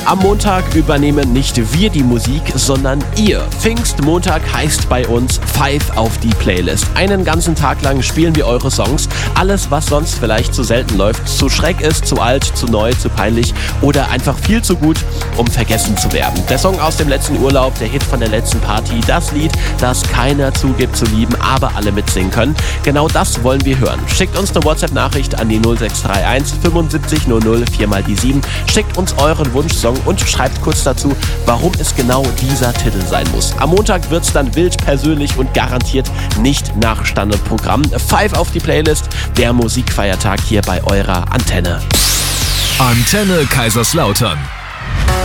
Am Montag übernehmen nicht wir die Musik, sondern ihr. Pfingstmontag heißt bei uns 5 auf die Playlist. Einen ganzen Tag lang spielen wir eure Songs. Alles, was sonst vielleicht zu selten läuft, zu schräg ist, zu alt, zu neu, zu peinlich oder einfach viel zu gut, um vergessen zu werden. Der Song aus dem letzten Urlaub, der Hit von der letzten Party, das Lied, das keiner zugibt zu lieben, aber alle mitsingen können. Genau das wollen wir hören. Schickt uns eine WhatsApp-Nachricht an die 0631 75 00 4x7. Schickt uns euren Wunschsong und schreibt kurz dazu, warum es genau dieser Titel sein muss. Am Montag wird's dann wild, persönlich und garantiert nicht nach Standardprogramm. 5 auf die Playlist, der Musikfeiertag hier bei eurer Antenne. Antenne Kaiserslautern.